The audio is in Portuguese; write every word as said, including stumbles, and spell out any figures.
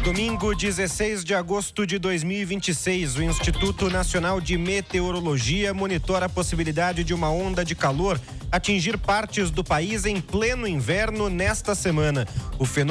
Domingo, dezesseis de agosto de dois mil e vinte e seis, o Instituto Nacional de Meteorologia monitora a possibilidade de uma onda de calor atingir partes do país em pleno inverno nesta semana. O fenômeno